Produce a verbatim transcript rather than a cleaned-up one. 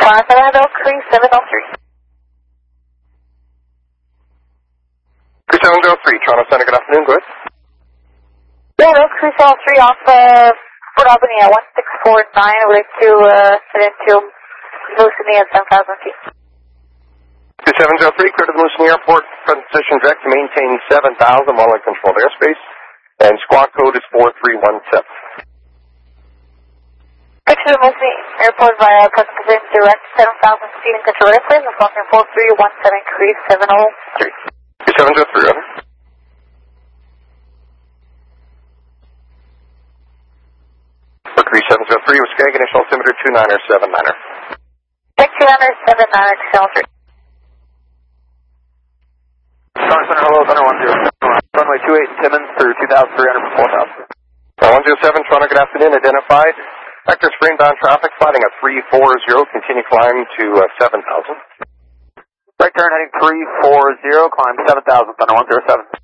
Squawk seven Oak Creek seven oh three. Creek seven oh three, Toronto Center, good afternoon, go ahead. Yeah, Oak Creek seven oh three off uh, Fort Albany at one six four nine. I would like to uh, head into Moosonee at seven thousand feet. Creek seven oh three, clear to the Moosonee Airport, present position direct to maintain seven thousand while in controlled airspace, and squawk code is four three one seven. Picture the Moosonee Airport via present position direct seven thousand feet in controlled airspace, and squawking four three one seven, Creek seven oh three. Creek seven oh three, over. For Creek seven oh three, with Skag initial altimeter two niner seven niner. Check two niner seven niner, Creek seven oh three. Toronto Center, hello, Thunder one zero seven. Runway two eight Timmins through two thousand three hundred for four thousand. one zero seven, Toronto, good afternoon, identified. Vector springbound traffic, flighting at three four zero, continue climb to uh, seven thousand. Right turn heading three four zero, climb seven thousand, Thunder one zero seven.